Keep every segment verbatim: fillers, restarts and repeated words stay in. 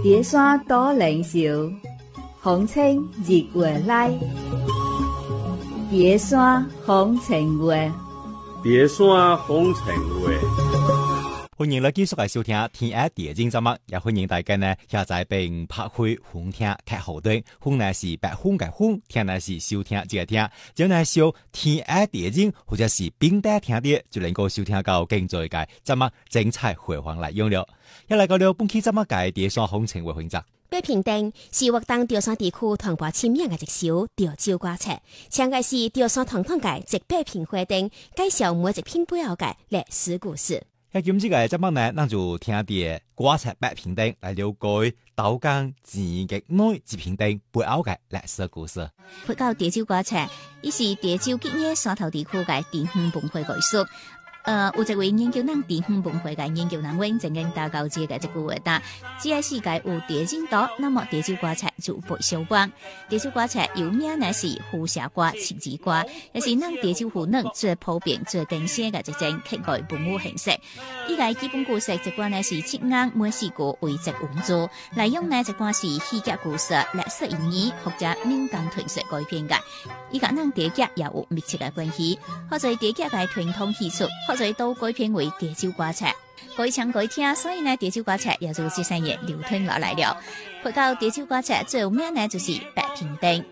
蝶山多靈秀，風清日月來。蝶山風情月， 蝶山風情月。 歡迎嚟繼續嚟收聽《天愛蝶經》節目，也歡迎大家呢下載並拍開歡聽劇好對，歡呢是白歡嘅歡，聽呢是收聽這個聽，只要呢收《天愛蝶經》或者是並帶聽啲，就能夠收聽到更多嘅節目精彩回放來用了。一嚟到了本期節目嘅蝶山風情月選擇。 白平頂是獲當蝶山地區同步簽名嘅一首潮州歌曲，唱嘅是蝶山傳統嘅一白平花燈，介紹每一品背後嘅歷史故事。 喺今次嘅節目呢，咱就聽啲歌曲白平頂來了解豆乾自嘅內一平頂背後嘅歷史故事。 說到潮州歌曲，伊是潮州吉野山頭地區嘅地方文化藝術。呃，有一位研究咱地方文化嘅研究人員曾經打到這個一句話答：只要世界有蝶經多，那麼潮州歌曲就不相關。潮州歌曲有名呢是胡畲歌、七字歌，也是咱潮州婦女最普遍、最經典嘅一種客家文物形式。伊個基本故事一般呢是七言每四句為一文字，內容呢一般是戲劇故事、歷史意義或者民間傳說改編嘅。伊個咱地劇也有密切嘅關係，或者地劇嘅傳統戲出。或者都改編為潮州歌曲，改唱改聽，所以呢，潮州歌曲也就自然也流傳落來了。說到潮州歌曲最有名呢，就是白平頂。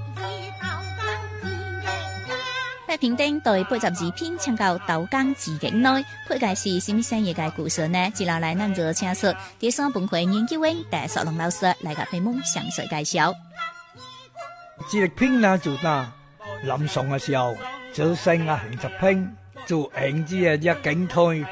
白平頂對八十二篇唱到豆乾自己內，配嘅是什麼生意嘅故事呢？接落來咱就請出蝶山文化研究院戴淑龍老師來個屏幕詳細介紹。 自力篇呢就嗱臨上嘅時候，就剩啊行十篇。做影子啊，一景推。